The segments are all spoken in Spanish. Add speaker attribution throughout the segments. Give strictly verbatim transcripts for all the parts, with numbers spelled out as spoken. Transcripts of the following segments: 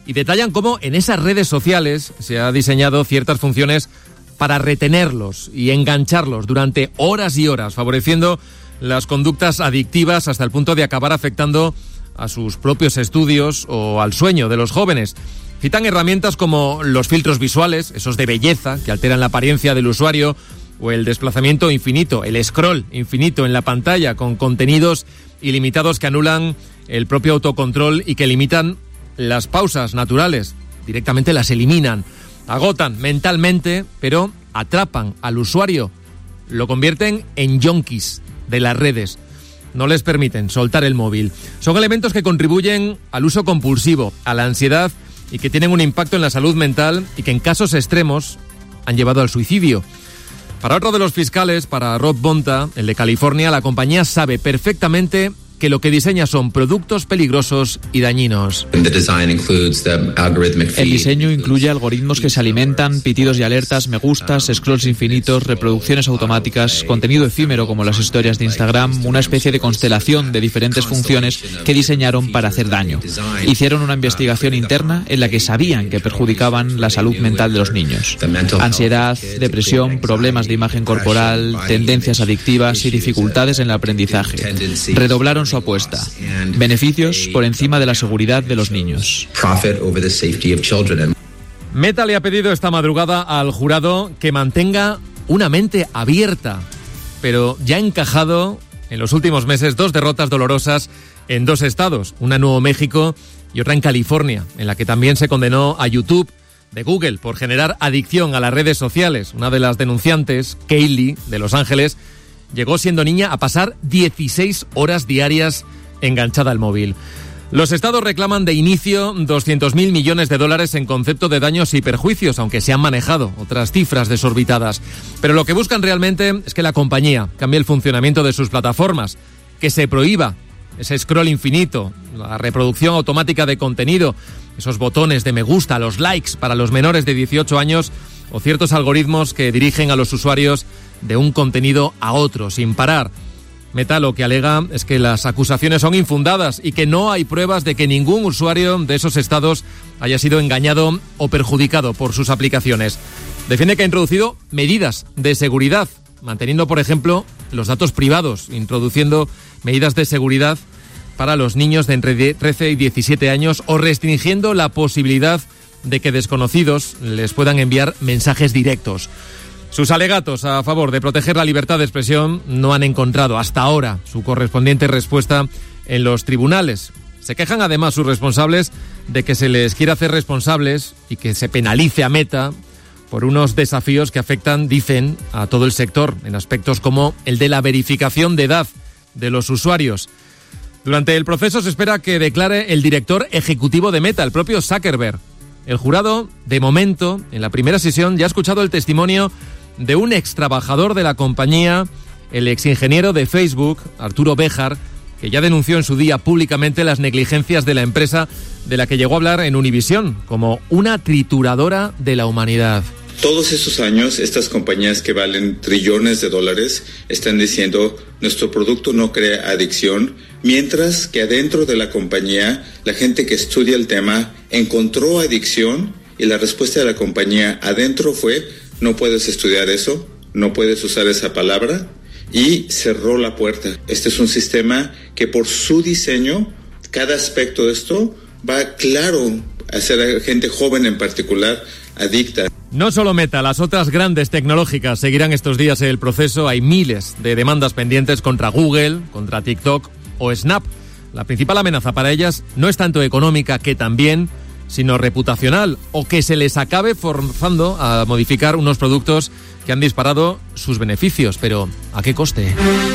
Speaker 1: y detallan cómo en esas redes sociales se ha diseñado ciertas funciones para retenerlos y engancharlos durante horas y horas, favoreciendo las conductas adictivas hasta el punto de acabar afectando a sus propios estudios o al sueño de los jóvenes. Citan herramientas como los filtros visuales, esos de belleza que alteran la apariencia del usuario, o el desplazamiento infinito, el scroll infinito en la pantalla con contenidos ilimitados que anulan el propio autocontrol y que limitan las pausas naturales, directamente las eliminan, agotan mentalmente, pero atrapan al usuario, lo convierten en yonkis de las redes. No les permiten soltar el móvil. Son elementos que contribuyen al uso compulsivo, a la ansiedad y que tienen un impacto en la salud mental y que en casos extremos han llevado al suicidio. Para otro de los fiscales, para Rob Bonta, el de California, la compañía sabe perfectamente que lo que diseña son productos peligrosos y dañinos.
Speaker 2: El diseño incluye algoritmos que se alimentan, pitidos y alertas, me gustas, scrolls infinitos, reproducciones automáticas, contenido efímero como las historias de Instagram, una especie de constelación de diferentes funciones que diseñaron para hacer daño. Hicieron una investigación interna en la que sabían que perjudicaban la salud mental de los niños. Ansiedad, depresión, problemas de imagen corporal, tendencias adictivas y dificultades en el aprendizaje. Redoblaron su apuesta. Beneficios por encima de la seguridad de los niños.
Speaker 1: Meta le ha pedido esta madrugada al jurado que mantenga una mente abierta, pero ya ha encajado en los últimos meses dos derrotas dolorosas en dos estados, una en Nuevo México y otra en California, en la que también se condenó a YouTube de Google por generar adicción a las redes sociales. Una de las denunciantes, Kaylee, de Los Ángeles, llegó siendo niña a pasar dieciséis horas diarias enganchada al móvil. Los estados reclaman de inicio doscientos mil millones de dólares en concepto de daños y perjuicios, aunque se han manejado otras cifras desorbitadas. Pero lo que buscan realmente es que la compañía cambie el funcionamiento de sus plataformas, que se prohíba ese scroll infinito, la reproducción automática de contenido, esos botones de me gusta, los likes para los menores de dieciocho años o ciertos algoritmos que dirigen a los usuarios de un contenido a otro, sin parar. Meta lo que alega es que las acusaciones son infundadas y que no hay pruebas de que ningún usuario de esos estados haya sido engañado o perjudicado por sus aplicaciones. Defiende que ha introducido medidas de seguridad, manteniendo, por ejemplo, los datos privados, introduciendo medidas de seguridad para los niños de entre trece y diecisiete años o restringiendo la posibilidad de que desconocidos les puedan enviar mensajes directos. Sus alegatos a favor de proteger la libertad de expresión no han encontrado hasta ahora su correspondiente respuesta en los tribunales. Se quejan además sus responsables de que se les quiera hacer responsables y que se penalice a Meta por unos desafíos que afectan, dicen, a todo el sector, en aspectos como el de la verificación de edad de los usuarios. Durante el proceso se espera que declare el director ejecutivo de Meta, el propio Zuckerberg. El jurado, de momento, en la primera sesión, ya ha escuchado el testimonio de un ex trabajador de la compañía, el ex ingeniero de Facebook, Arturo Béjar, que ya denunció en su día públicamente las negligencias de la empresa, de la que llegó a hablar en Univisión como una trituradora de la humanidad.
Speaker 3: Todos esos años, estas compañías que valen trillones de dólares están diciendo nuestro producto no crea adicción, mientras que adentro de la compañía, la gente que estudia el tema encontró adicción y la respuesta de la compañía adentro fue no puedes estudiar eso, no puedes usar esa palabra, y cerró la puerta. Este es un sistema que por su diseño, cada aspecto de esto va claro a hacer a gente joven en particular adicta.
Speaker 1: No solo Meta, las otras grandes tecnológicas seguirán estos días el proceso. Hay miles de demandas pendientes contra Google, contra TikTok o Snap. La principal amenaza para ellas no es tanto económica, que también, sino reputacional, o que se les acabe forzando a modificar unos productos que han disparado sus beneficios. Pero, ¿a qué coste?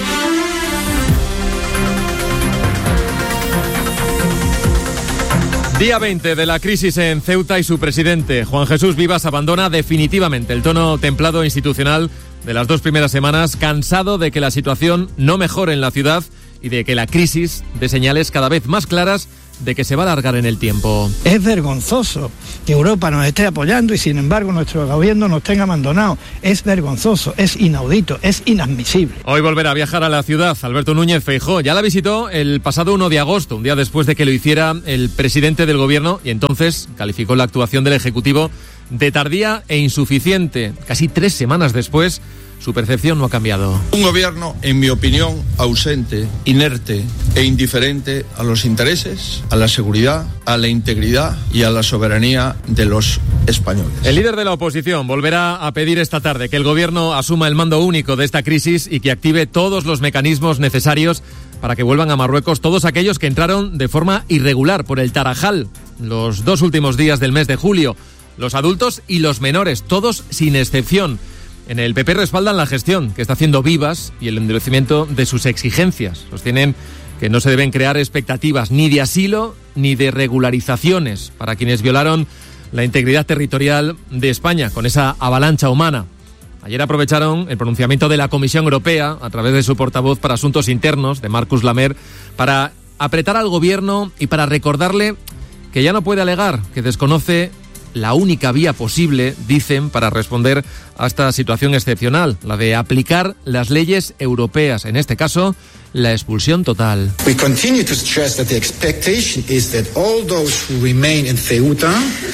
Speaker 1: Día veinte de la crisis en Ceuta y su presidente, Juan Jesús Vivas, abandona definitivamente el tono templado institucional de las dos primeras semanas, cansado de que la situación no mejore en la ciudad y de que la crisis dé señales cada vez más claras de que se va a alargar en el tiempo.
Speaker 4: Es vergonzoso que Europa nos esté apoyando y sin embargo nuestro gobierno nos tenga abandonado. Es vergonzoso, es inaudito, es inadmisible.
Speaker 1: Hoy volverá a viajar a la ciudad Alberto Núñez Feijóo. Ya la visitó el pasado uno de agosto, un día después de que lo hiciera el presidente del gobierno, y entonces calificó la actuación del Ejecutivo de tardía e insuficiente. Casi tres semanas después, su percepción no ha cambiado.
Speaker 5: Un gobierno, en mi opinión, ausente, inerte e indiferente a los intereses, a la seguridad, a la integridad y a la soberanía de los españoles.
Speaker 1: El líder de la oposición volverá a pedir esta tarde que el gobierno asuma el mando único de esta crisis y que active todos los mecanismos necesarios para que vuelvan a Marruecos todos aquellos que entraron de forma irregular por el Tarajal los dos últimos días del mes de julio. Los adultos y los menores, todos sin excepción. En el P P respaldan la gestión que está haciendo Vivas y el endurecimiento de sus exigencias. Sostienen que no se deben crear expectativas ni de asilo ni de regularizaciones para quienes violaron la integridad territorial de España con esa avalancha humana. Ayer aprovecharon el pronunciamiento de la Comisión Europea a través de su portavoz para Asuntos Internos, de Marcus Lamer, para apretar al gobierno y para recordarle que ya no puede alegar que desconoce la única vía posible, dicen, para responder a esta situación excepcional, la de aplicar las leyes europeas, en este caso, la expulsión total.
Speaker 6: We continue to stress that the expectation is that all those who remain in Ceuta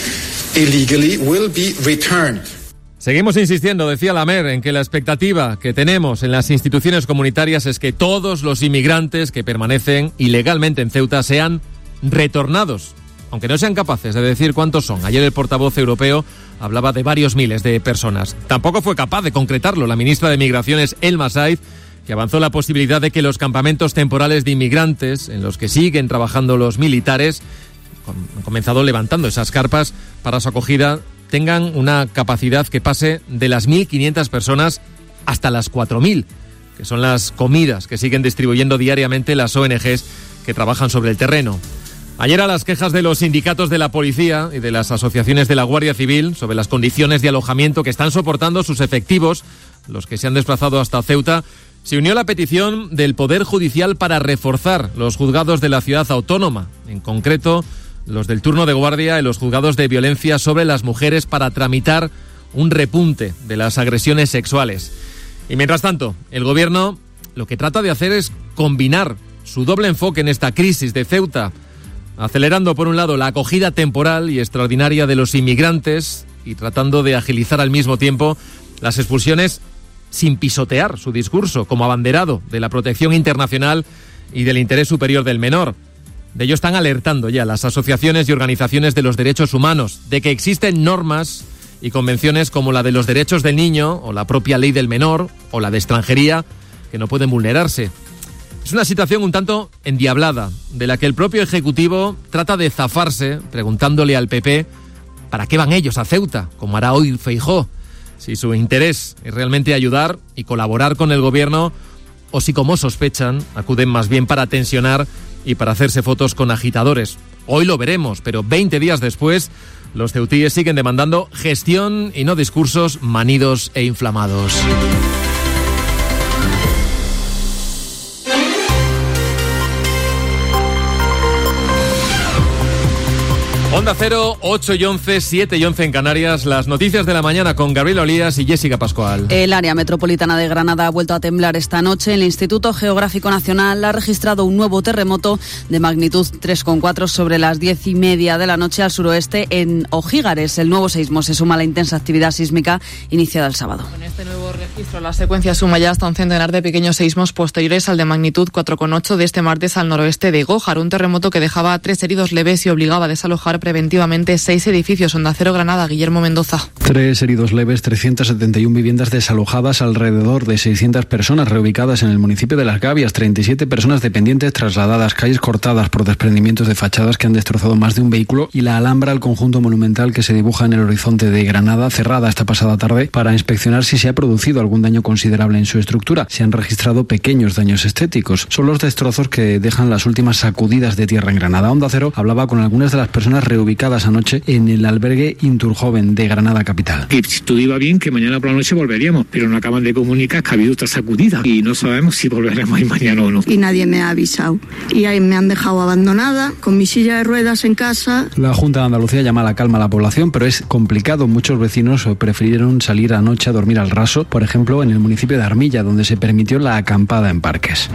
Speaker 6: illegally will be returned.
Speaker 1: Seguimos insistiendo, decía Lamer, en que la expectativa que tenemos en las instituciones comunitarias es que todos los inmigrantes que permanecen ilegalmente en Ceuta sean retornados, aunque no sean capaces de decir cuántos son. Ayer el portavoz europeo hablaba de varios miles de personas. Tampoco fue capaz de concretarlo la ministra de Migraciones, Elma Said, que avanzó la posibilidad de que los campamentos temporales de inmigrantes, en los que siguen trabajando los militares, han comenzado levantando esas carpas para su acogida, tengan una capacidad que pase de las mil quinientas personas hasta las cuatro mil, que son las comidas que siguen distribuyendo diariamente las O N Ges que trabajan sobre el terreno. Ayer, a las quejas de los sindicatos de la policía y de las asociaciones de la Guardia Civil sobre las condiciones de alojamiento que están soportando sus efectivos, los que se han desplazado hasta Ceuta, se unió la petición del Poder Judicial para reforzar los juzgados de la ciudad autónoma, en concreto los del turno de guardia y los juzgados de violencia sobre las mujeres, para tramitar un repunte de las agresiones sexuales. Y mientras tanto, el gobierno lo que trata de hacer es combinar su doble enfoque en esta crisis de Ceuta, acelerando por un lado la acogida temporal y extraordinaria de los inmigrantes y tratando de agilizar al mismo tiempo las expulsiones sin pisotear su discurso como abanderado de la protección internacional y del interés superior del menor. De ello están alertando ya las asociaciones y organizaciones de los derechos humanos, de que existen normas y convenciones como la de los derechos del niño o la propia ley del menor o la de extranjería que no pueden vulnerarse. Es una situación un tanto endiablada, de la que el propio Ejecutivo trata de zafarse preguntándole al P P para qué van ellos a Ceuta, como hará hoy Feijóo, si su interés es realmente ayudar y colaborar con el gobierno, o si, como sospechan, acuden más bien para tensionar y para hacerse fotos con agitadores. Hoy lo veremos, pero veinte días después, los ceutíes siguen demandando gestión y no discursos manidos e inflamados. Onda Cero, ocho y once, siete y once en Canarias. Las noticias de la mañana con Gabriel Olías y Jessica Pascual.
Speaker 7: El área metropolitana de Granada ha vuelto a temblar esta noche. El Instituto Geográfico Nacional ha registrado un nuevo terremoto de magnitud tres coma cuatro sobre las diez y media de la noche al suroeste en Ojígares. El nuevo seismo se suma a la intensa actividad sísmica iniciada el sábado.
Speaker 8: Con este nuevo registro, la secuencia suma ya hasta un centenar de pequeños seismos posteriores al de magnitud cuatro coma ocho de este martes al noroeste de Gójar. Un terremoto que dejaba a tres heridos leves y obligaba a desalojar preventivamente seis edificios. Onda Cero Granada, Guillermo Mendoza.
Speaker 9: Tres heridos leves, trescientas setenta y una viviendas desalojadas, alrededor de seiscientas personas reubicadas en el municipio de Las Gavias, treinta y siete personas dependientes trasladadas, calles cortadas por desprendimientos de fachadas que han destrozado más de un vehículo y la Alhambra, el conjunto monumental que se dibuja en el horizonte de Granada, cerrada esta pasada tarde para inspeccionar si se ha producido algún daño considerable en su estructura. Se han registrado pequeños daños estéticos. Son los destrozos que dejan las últimas sacudidas de tierra en Granada. Onda Cero hablaba con algunas de las personas reubicadas anoche en el albergue Inturjoven de Granada capital.
Speaker 10: Que si todo iba bien, que mañana por la noche volveríamos, pero nos acaban de comunicar que ha habido otra sacudida y no sabemos si volveremos ahí mañana o no.
Speaker 11: Y nadie me ha avisado. Y ahí me han dejado abandonada, con mi silla de ruedas en casa.
Speaker 9: La Junta de Andalucía llama a la calma a la población, pero es complicado. Muchos vecinos prefirieron salir anoche a dormir al raso, por ejemplo, en el municipio de Armilla, donde se permitió la acampada en parques.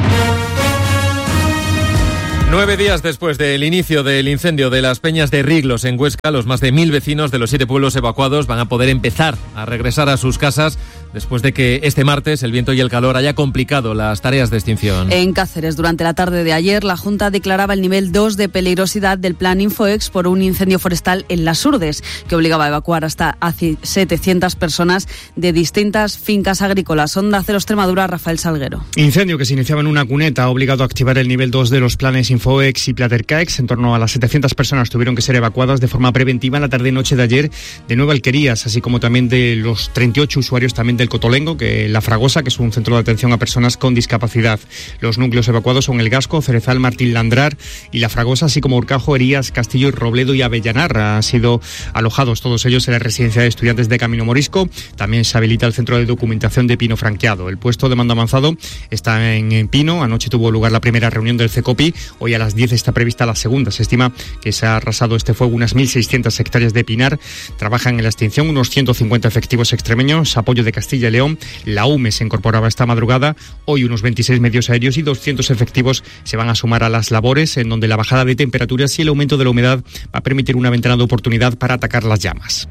Speaker 1: Nueve días después del inicio del incendio de las Peñas de Riglos en Huesca, los más de mil vecinos de los siete pueblos evacuados van a poder empezar a regresar a sus casas después de que este martes el viento y el calor haya complicado las tareas de extinción.
Speaker 7: En Cáceres, durante la tarde de ayer, la Junta declaraba el nivel dos de peligrosidad del plan Infoex por un incendio forestal en Las Urdes, que obligaba a evacuar hasta setecientas personas de distintas fincas agrícolas. Onda Cero Extremadura, Rafael Salguero.
Speaker 12: Incendio que se iniciaba en una cuneta ha obligado a activar el nivel dos de los planes Infoex y Platercaex. En torno a las setecientas personas tuvieron que ser evacuadas de forma preventiva en la tarde-noche de ayer de Nueva Alquerías, así como también de los treinta y ocho usuarios también del Cotolengo, que La Fragosa, que es un centro de atención a personas con discapacidad. Los núcleos evacuados son El Gasco, Cerezal, Martín Landrar y La Fragosa, así como Urcajo, Herías, Castillo y Robledo y Avellanar. Han sido alojados todos ellos en la residencia de estudiantes de Camino Morisco. También se habilita el centro de documentación de Pino Franqueado. El puesto de mando avanzado está en, en Pino. Anoche tuvo lugar la primera reunión del CECOPI. Hoy a las diez está prevista la segunda. Se estima que se ha arrasado este fuego unas mil seiscientas hectáreas de pinar. Trabajan en la extinción unos ciento cincuenta efectivos extremeños, apoyo de Castilla y León. La U M E se incorporaba esta madrugada. Hoy unos veintiséis medios aéreos y doscientos efectivos se van a sumar a las labores, en donde la bajada de temperaturas y el aumento de la humedad va a permitir una ventana de oportunidad para atacar las llamas.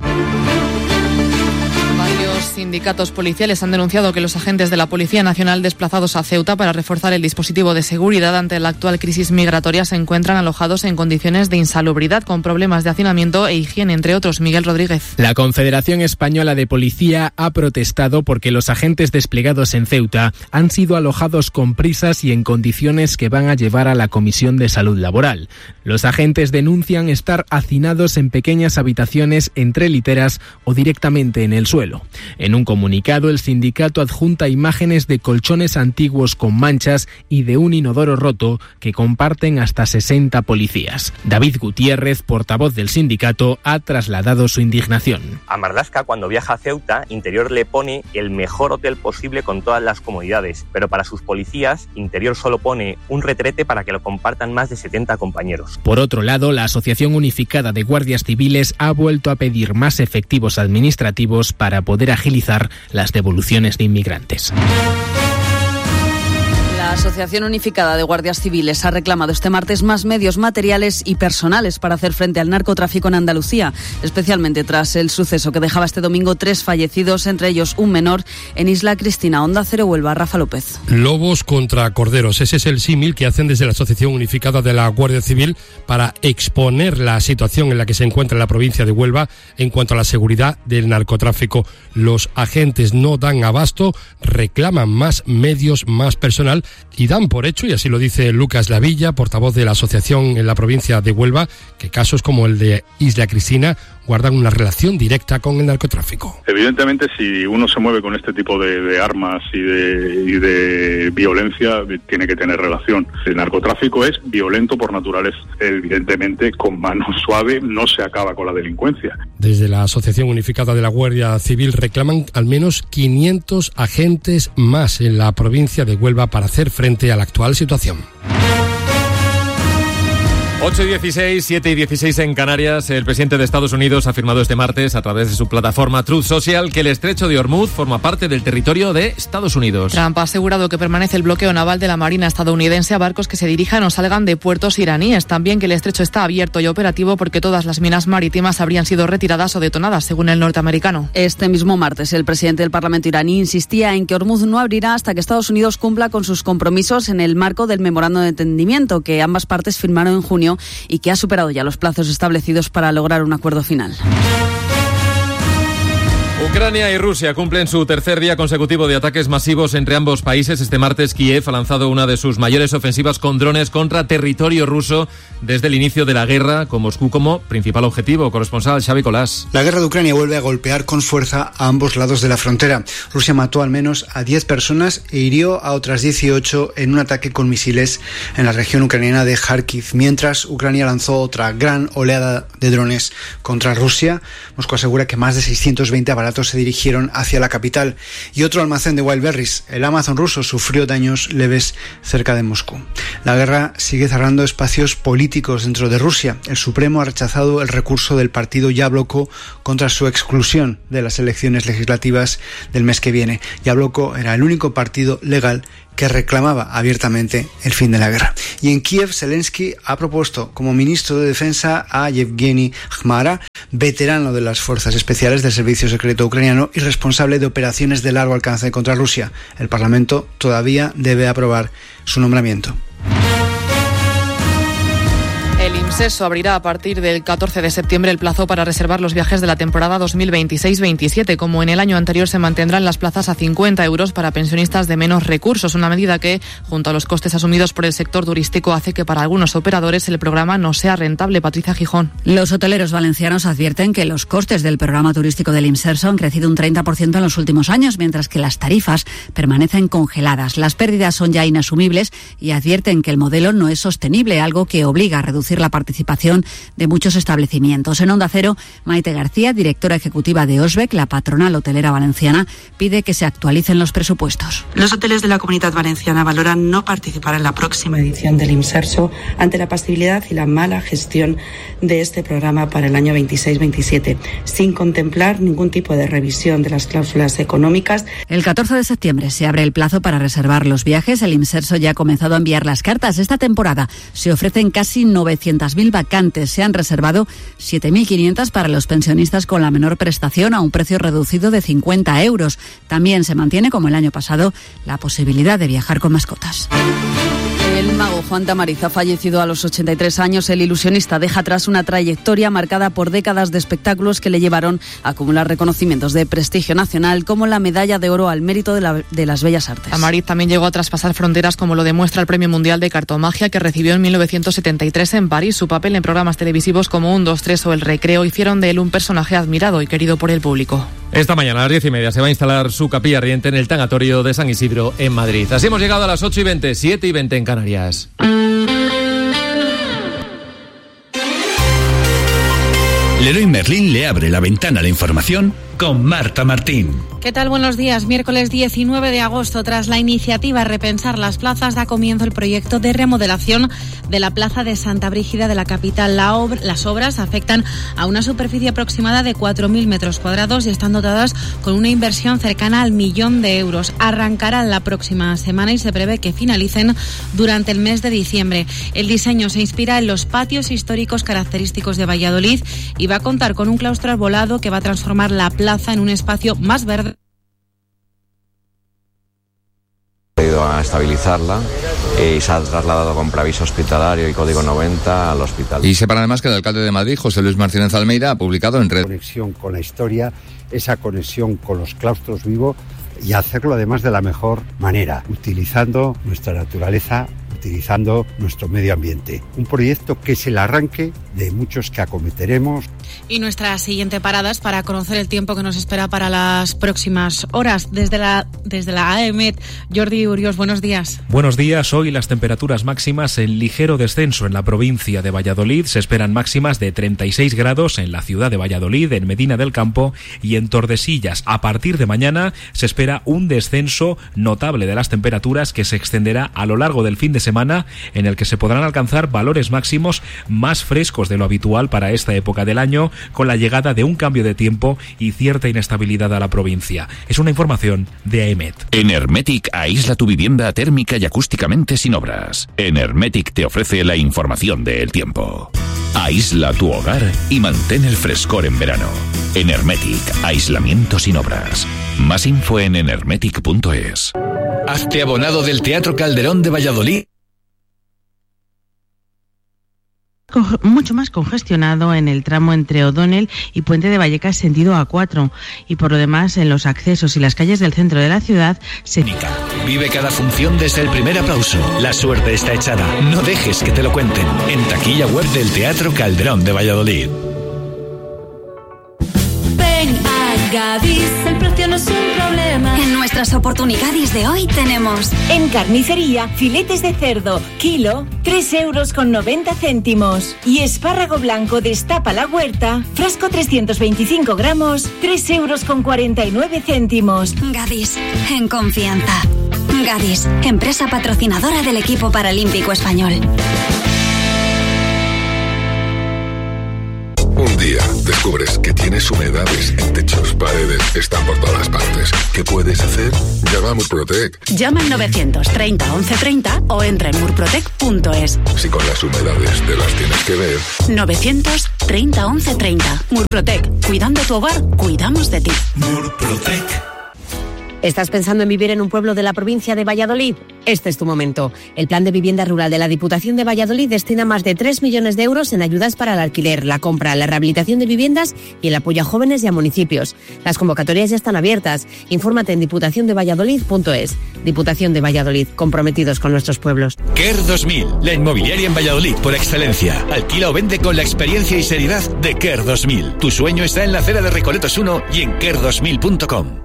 Speaker 8: Sindicatos policiales han denunciado que los agentes de la Policía Nacional desplazados a Ceuta para reforzar el dispositivo de seguridad ante la actual crisis migratoria se encuentran alojados en condiciones de insalubridad, con problemas de hacinamiento e higiene, entre otros. Miguel Rodríguez.
Speaker 13: La Confederación Española de Policía ha protestado porque los agentes desplegados en Ceuta han sido alojados con prisas y en condiciones que van a llevar a la Comisión de Salud Laboral. Los agentes denuncian estar hacinados en pequeñas habitaciones entre literas o directamente en el suelo. En un comunicado, el sindicato adjunta imágenes de colchones antiguos con manchas y de un inodoro roto que comparten hasta sesenta policías. David Gutiérrez, portavoz del sindicato, ha trasladado su indignación.
Speaker 14: A Marlaska, cuando viaja a Ceuta, Interior le pone el mejor hotel posible con todas las comodidades, pero para sus policías, Interior solo pone un retrete para que lo compartan más de setenta compañeros.
Speaker 13: Por otro lado, la Asociación Unificada de Guardias Civiles ha vuelto a pedir más efectivos administrativos para poder agilizar las devoluciones de inmigrantes.
Speaker 7: La Asociación Unificada de Guardias Civiles ha reclamado este martes más medios materiales y personales para hacer frente al narcotráfico en Andalucía, especialmente tras el suceso que dejaba este domingo tres fallecidos, entre ellos un menor, en Isla Cristina. Onda Cero Huelva, Rafa López.
Speaker 15: Lobos contra corderos, ese es el símil que hacen desde la Asociación Unificada de la Guardia Civil para exponer la situación en la que se encuentra la provincia de Huelva en cuanto a la seguridad del narcotráfico. Los agentes no dan abasto, reclaman más medios, más personal y dan por hecho, y así lo dice Lucas Lavilla, portavoz de la asociación en la provincia de Huelva, que casos como el de Isla Cristina guardan una relación directa con el narcotráfico.
Speaker 16: Evidentemente, si uno se mueve con este tipo de, de armas y de, y de violencia, tiene que tener relación. El narcotráfico es violento por naturaleza. Evidentemente, con mano suave no se acaba con la delincuencia.
Speaker 15: Desde la Asociación Unificada de la Guardia Civil reclaman al menos quinientos agentes más en la provincia de Huelva para hacer frente a la actual situación.
Speaker 1: ocho y dieciséis, siete y dieciséis en Canarias. El presidente de Estados Unidos ha afirmado este martes a través de su plataforma Truth Social que el estrecho de Hormuz forma parte del territorio de Estados Unidos.
Speaker 8: Trump ha asegurado que permanece el bloqueo naval de la Marina estadounidense a barcos que se dirijan o salgan de puertos iraníes. También que el estrecho está abierto y operativo porque todas las minas marítimas habrían sido retiradas o detonadas, según el norteamericano.
Speaker 7: Este mismo martes, el presidente del Parlamento iraní insistía en que Hormuz no abrirá hasta que Estados Unidos cumpla con sus compromisos en el marco del memorando de entendimiento que ambas partes firmaron en junio y que ha superado ya los plazos establecidos para lograr un acuerdo final.
Speaker 1: Ucrania y Rusia cumplen su tercer día consecutivo de ataques masivos entre ambos países. Este martes Kiev ha lanzado una de sus mayores ofensivas con drones contra territorio ruso desde el inicio de la guerra, con Moscú como principal objetivo. Corresponsal Xavi Colás.
Speaker 17: La guerra de Ucrania vuelve a golpear con fuerza a ambos lados de la frontera. Rusia mató al menos a diez personas e hirió a otras dieciocho en un ataque con misiles en la región ucraniana de Kharkiv, mientras Ucrania lanzó otra gran oleada de drones contra Rusia. Moscú asegura que más de seiscientos veinte aparatos se dirigieron hacia la capital. Y otro almacén de Wildberries, el Amazon ruso, sufrió daños leves cerca de Moscú. La guerra sigue cerrando espacios políticos dentro de Rusia. El Supremo ha rechazado el recurso del partido Yabloko contra su exclusión de las elecciones legislativas del mes que viene. Yabloko era el único partido legal que reclamaba abiertamente el fin de la guerra. Y en Kiev, Zelensky ha propuesto como ministro de Defensa a Yevgeny Khmara, veterano de las fuerzas especiales del servicio secreto ucraniano y responsable de operaciones de largo alcance contra Rusia. El Parlamento todavía debe aprobar su nombramiento.
Speaker 8: El IMSESO abrirá a partir del catorce de septiembre el plazo para reservar los viajes de la temporada dos mil veintiséis veintisiete. Como en el año anterior, se mantendrán las plazas a cincuenta euros para pensionistas de menos recursos, una medida que, junto a los costes asumidos por el sector turístico, hace que para algunos operadores el programa no sea rentable. Patricia Gijón.
Speaker 18: Los hoteleros valencianos advierten que los costes del programa turístico del IMSESO han crecido un treinta por ciento en los últimos años, mientras que las tarifas permanecen congeladas. Las pérdidas son ya inasumibles y advierten que el modelo no es sostenible, algo que obliga a reducir la participación de muchos establecimientos. En Onda Cero, Maite García, directora ejecutiva de Osbec, la patronal hotelera valenciana, pide que se actualicen los presupuestos.
Speaker 19: Los hoteles de la Comunidad Valenciana valoran no participar en la próxima edición del IMSESO ante la pasibilidad y la mala gestión de este programa para el año veintiséis veintisiete, sin contemplar ningún tipo de revisión de las cláusulas económicas.
Speaker 18: El catorce de septiembre se abre el plazo para reservar los viajes. El IMSESO ya ha comenzado a enviar las cartas. Esta temporada se ofrecen casi novecientas mil vacantes. Se han reservado siete mil quinientas para los pensionistas con la menor prestación a un precio reducido de cincuenta euros. También se mantiene, como el año pasado, la posibilidad de viajar con mascotas.
Speaker 7: El mago Juan Tamariz ha fallecido a los ochenta y tres años. El ilusionista deja atrás una trayectoria marcada por décadas de espectáculos que le llevaron a acumular reconocimientos de prestigio nacional, como la medalla de oro al mérito de, la, de las bellas artes.
Speaker 8: Tamariz también llegó a traspasar fronteras, como lo demuestra el Premio Mundial de Cartomagia que recibió en mil novecientos setenta y tres en París. Su papel en programas televisivos como Un, dos, tres o El Recreo hicieron de él un personaje admirado y querido por el público.
Speaker 1: Esta mañana a las diez y media se va a instalar su capilla ardiente en el tanatorio de San Isidro, en Madrid. Así hemos llegado a las ocho y veinte, siete y veinte en Canarias.
Speaker 20: Leroy Merlin le abre la ventana a la información con Marta Martín.
Speaker 21: ¿Qué tal? Buenos días. Miércoles diecinueve de agosto, tras la iniciativa Repensar las Plazas, da comienzo el proyecto de remodelación de la Plaza de Santa Brígida de la capital. La obra, las obras afectan a una superficie aproximada de cuatro mil metros cuadrados y están dotadas con una inversión cercana al millón de euros. Arrancarán la próxima semana y se prevé que finalicen durante el mes de diciembre. El diseño se inspira en los patios históricos característicos de Valladolid y va a contar con un claustro arbolado que va a transformar la plaza en un espacio más verde.
Speaker 22: Ha ido a estabilizarla y se ha trasladado con preaviso hospitalario y código noventa al hospital.
Speaker 23: Y sepan además que el alcalde de Madrid, José Luis Martínez Almeida, ha publicado en red.
Speaker 24: Conexión con la historia, esa conexión con los claustros vivos y hacerlo además de la mejor manera, utilizando nuestra naturaleza, utilizando nuestro medio ambiente. Un proyecto que es el arranque de muchos que acometeremos.
Speaker 21: Y nuestra siguiente parada es para conocer el tiempo que nos espera para las próximas horas. Desde la, desde la A E M E T, Jordi Urios, buenos días.
Speaker 25: Buenos días. Hoy las temperaturas máximas en ligero descenso en la provincia de Valladolid. Se esperan máximas de treinta y seis grados en la ciudad de Valladolid, en Medina del Campo y en Tordesillas. A partir de mañana se espera un descenso notable de las temperaturas que se extenderá a lo largo del fin de semana, en el que se podrán alcanzar valores máximos más frescos de lo habitual para esta época del año, con la llegada de un cambio de tiempo y cierta inestabilidad a la provincia. Es una información de A E M E T.
Speaker 20: En Hermetic aísla tu vivienda térmica y acústicamente sin obras. En Hermetic te ofrece la información del tiempo. Aísla tu hogar y mantén el frescor en verano. En Hermetic, aislamiento sin obras. Más info en enermetic punto es. Hazte abonado del Teatro Calderón de Valladolid
Speaker 2: mucho más congestionado en el tramo entre O'Donnell y Puente de Vallecas sentido A cuatro, y por lo demás en los accesos y las calles del centro de la ciudad se...
Speaker 3: Vive cada función desde el primer aplauso. La suerte está echada. No dejes que te lo cuenten. En taquilla web del Teatro Calderón de Valladolid.
Speaker 4: Ven a Gadis, el precio no es un problema. En nuestras oportunidades de hoy tenemos
Speaker 5: en carnicería filetes de cerdo, kilo, tres euros con noventa céntimos. Y espárrago blanco destapa la huerta, frasco trescientos veinticinco gramos, tres euros con cuarenta y nueve céntimos.
Speaker 4: Gadis, en confianza. Gadis, empresa patrocinadora del equipo paralímpico español.
Speaker 6: Un día descubres que tienes humedades en techos, paredes, están por todas partes. ¿Qué puedes hacer? Llama a Murprotec.
Speaker 4: Llama al novecientos treinta once treinta o entra en murprotec punto es.
Speaker 6: Si con las humedades te las tienes que ver.
Speaker 4: novecientos treinta once treinta. Murprotec. Cuidando tu hogar, cuidamos de ti.
Speaker 6: Murprotec.
Speaker 26: ¿Estás pensando en vivir en un pueblo de la provincia de Valladolid? Este es tu momento. El Plan de Vivienda Rural de la Diputación de Valladolid destina más de tres millones de euros en ayudas para el alquiler, la compra, la rehabilitación de viviendas y el apoyo a jóvenes y a municipios. Las convocatorias ya están abiertas. Infórmate en diputación de valladolid punto es. Diputación de Valladolid, comprometidos con nuestros pueblos.
Speaker 3: Care dos mil, la inmobiliaria en Valladolid por excelencia. Alquila o vende con la experiencia y seriedad de Care dos mil. Tu sueño está en la acera de Recoletos uno y en care dos mil punto com.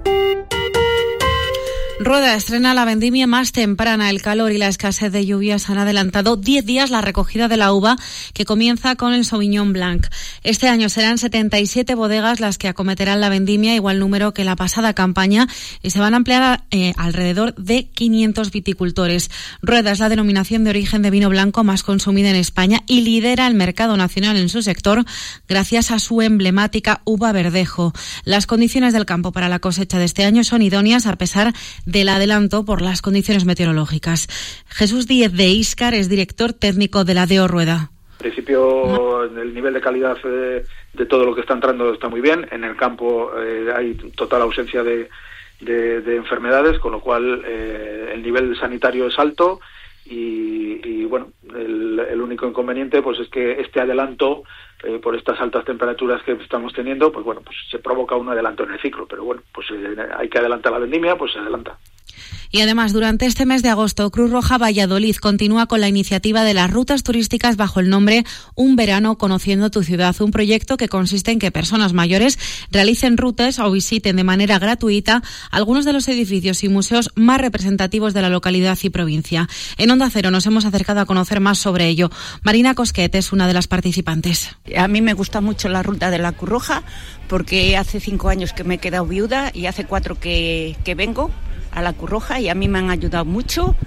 Speaker 21: Rueda estrena la vendimia más temprana. El calor y la escasez de lluvias han adelantado diez días la recogida de la uva, que comienza con el Sauvignon Blanc. Este año serán setenta y siete bodegas las que acometerán la vendimia, igual número que la pasada campaña, y se van a ampliar a, eh, alrededor de quinientos viticultores. Rueda es la denominación de origen de vino blanco más consumida en España y lidera el mercado nacional en su sector gracias a su emblemática uva verdejo. Las condiciones del campo para la cosecha de este año son idóneas a pesar del adelanto por las condiciones meteorológicas. Jesús Díez de Íscar es director técnico de la D E O Rueda.
Speaker 27: En principio, el nivel de calidad de, de todo lo que está entrando está muy bien. En el campo eh, hay total ausencia de, de, de enfermedades, con lo cual eh, el nivel sanitario es alto y, y bueno, el, el único inconveniente pues es que este adelanto Eh, por estas altas temperaturas que estamos teniendo, pues bueno, pues se provoca un adelanto en el ciclo, pero bueno, pues eh, hay que adelantar la vendimia, pues se adelanta.
Speaker 21: Y además, durante este mes de agosto, Cruz Roja Valladolid continúa con la iniciativa de las rutas turísticas bajo el nombre Un Verano Conociendo tu Ciudad, un proyecto que consiste en que personas mayores realicen rutas o visiten de manera gratuita algunos de los edificios y museos más representativos de la localidad y provincia. En Onda Cero nos hemos acercado a conocer más sobre ello. Marina Cosquet es una de las participantes.
Speaker 28: A mí me gusta mucho la ruta de la Cruz Roja porque hace cinco años que me he quedado viuda y hace cuatro que, que vengo a la Cruz Roja y a mí me han ayudado mucho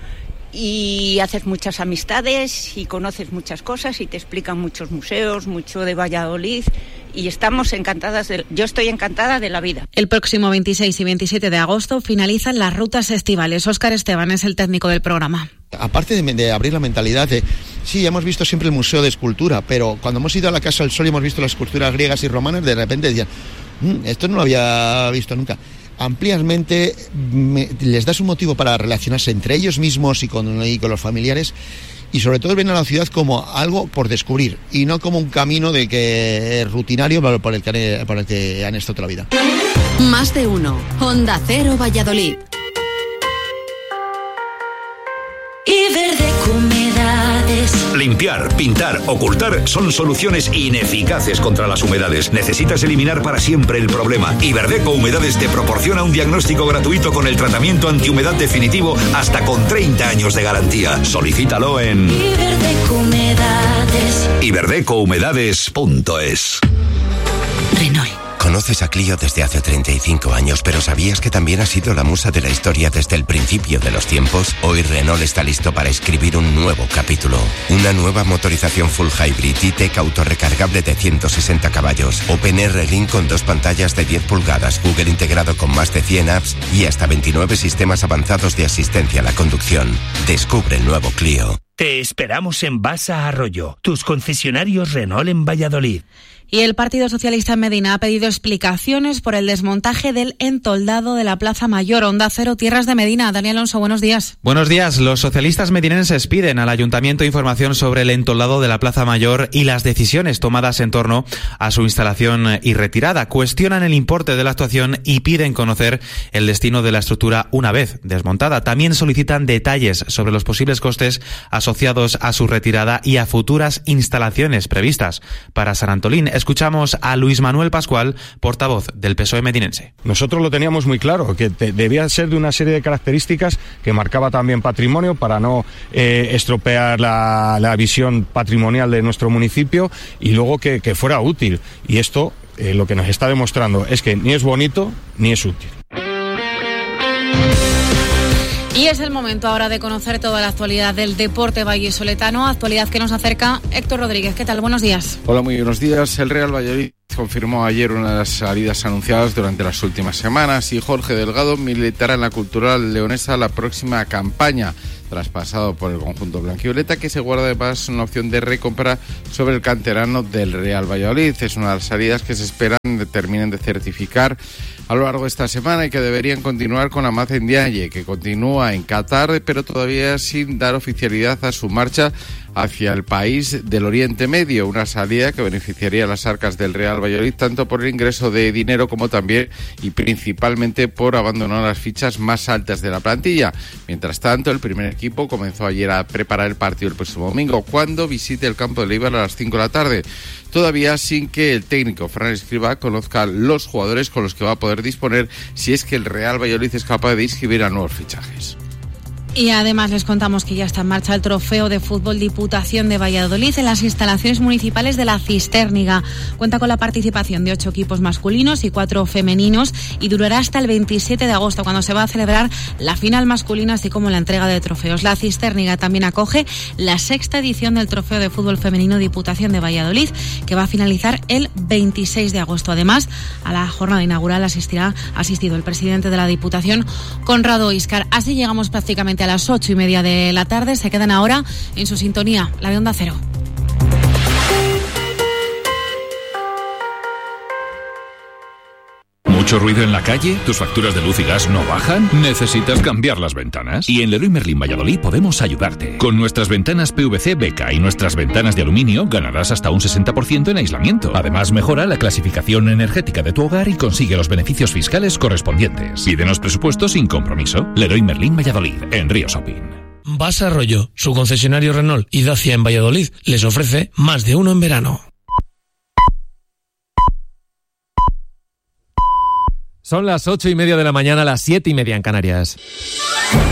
Speaker 28: y haces muchas amistades y conoces muchas cosas y te explican muchos museos, mucho de Valladolid y estamos encantadas, de, yo estoy encantada de la vida.
Speaker 21: El próximo veintiséis y veintisiete de agosto finalizan las rutas estivales. Óscar Esteban es el técnico del programa.
Speaker 29: Aparte de, de abrir la mentalidad de, sí, hemos visto siempre el Museo de Escultura, pero cuando hemos ido a la Casa del Sol y hemos visto las esculturas griegas y romanas, de repente decían, mmm, esto no lo había visto nunca. Ampliamente me, les das un motivo para relacionarse entre ellos mismos y con, y con los familiares, y sobre todo ven a la ciudad como algo por descubrir y no como un camino de que rutinario por el que, por el que han estado toda la vida.
Speaker 4: Más de uno. Onda Cero Valladolid. Iberdeco Humedades.
Speaker 3: Limpiar, pintar, ocultar son soluciones ineficaces contra las humedades. Necesitas eliminar para siempre el problema. Iberdeco Humedades te proporciona un diagnóstico gratuito con el tratamiento antihumedad definitivo hasta con treinta años de garantía. Solicítalo en
Speaker 4: Iberdeco Humedades.
Speaker 3: iberdeco humedades punto es.
Speaker 4: Renault.
Speaker 30: Conoces a Clio desde hace treinta y cinco años, pero ¿sabías que también ha sido la musa de la historia desde el principio de los tiempos? Hoy Renault está listo para escribir un nuevo capítulo. Una nueva motorización full hybrid E-Tech autorrecargable de ciento sesenta caballos, OpenR Ring con dos pantallas de diez pulgadas, Google integrado con más de cien apps y hasta veintinueve sistemas avanzados de asistencia a la conducción. Descubre el nuevo Clio.
Speaker 3: Te esperamos en Basa Arroyo, tus concesionarios Renault en Valladolid.
Speaker 21: Y el Partido Socialista en Medina ha pedido explicaciones por el desmontaje del entoldado de la Plaza Mayor. Onda Cero, Tierras de Medina. Daniel Alonso, buenos días.
Speaker 9: Buenos días. Los socialistas medinenses piden al Ayuntamiento información sobre el entoldado de la Plaza Mayor y las decisiones tomadas en torno a su instalación y retirada. Cuestionan el importe de la actuación y piden conocer el destino de la estructura una vez desmontada. También solicitan detalles sobre los posibles costes asociados a su retirada y a futuras instalaciones previstas para San Antolín. Escuchamos a Luis Manuel Pascual, portavoz del P S O E medinense.
Speaker 10: Nosotros lo teníamos muy claro, que te, debía ser de una serie de características que marcaba también patrimonio para no eh, estropear la, la visión patrimonial de nuestro municipio y luego que, que fuera útil. Y esto eh, lo que nos está demostrando es que ni es bonito ni es útil.
Speaker 21: Y es el momento ahora de conocer toda la actualidad del deporte vallisoletano, actualidad que nos acerca Héctor Rodríguez. ¿Qué tal? Buenos días.
Speaker 11: Hola, muy buenos días. El Real Valladolid confirmó ayer una de las salidas anunciadas durante las últimas semanas y Jorge Delgado militará en la Cultural Leonesa la próxima campaña, traspasado por el conjunto blanquivioleta, que se guarda además una opción de recompra sobre el canterano del Real Valladolid. Es una de las salidas que se esperan terminen de certificar a lo largo de esta semana y que deberían continuar con Amadou Ndiaye, que continúa en Qatar, pero todavía sin dar oficialidad a su marcha hacia el país del Oriente Medio, una salida que beneficiaría a las arcas del Real Valladolid tanto por el ingreso de dinero como también y principalmente por abandonar las fichas más altas de la plantilla. Mientras tanto, el primer equipo comenzó ayer a preparar el partido el próximo domingo, cuando visite el campo de Eibar a las cinco de la tarde, todavía sin que el técnico Fran Escribá conozca los jugadores con los que va a poder disponer si es que el Real Valladolid es capaz de inscribir a nuevos fichajes.
Speaker 21: Y además les contamos que ya está en marcha el Trofeo de Fútbol Diputación de Valladolid en las instalaciones municipales de la Cistérniga. Cuenta con la participación de ocho equipos masculinos y cuatro femeninos y durará hasta el veintisiete de agosto, cuando se va a celebrar la final masculina, así como la entrega de trofeos. La Cistérniga también acoge la sexta edición del Trofeo de Fútbol Femenino Diputación de Valladolid, que va a finalizar el veintiséis de agosto. Además, a la jornada inaugural asistirá asistido el presidente de la Diputación, Conrado Íscar. Así llegamos prácticamente a las ocho y media de la tarde. Se quedan ahora en su sintonía, la de Onda Cero.
Speaker 20: ¿Mucho ruido en la calle? ¿Tus facturas de luz y gas no bajan? ¿Necesitas cambiar las ventanas? Y en Leroy Merlin Valladolid podemos ayudarte. Con nuestras ventanas P V C Beca y nuestras ventanas de aluminio ganarás hasta un sesenta por ciento en aislamiento. Además, mejora la clasificación energética de tu hogar y consigue los beneficios fiscales correspondientes. Pídenos presupuesto sin compromiso. Leroy Merlin Valladolid, en Río Shopping.
Speaker 12: Basa Arroyo, su concesionario Renault y Dacia en Valladolid, les ofrece más de uno en verano.
Speaker 1: Son las ocho y media de la mañana, las siete y media en Canarias.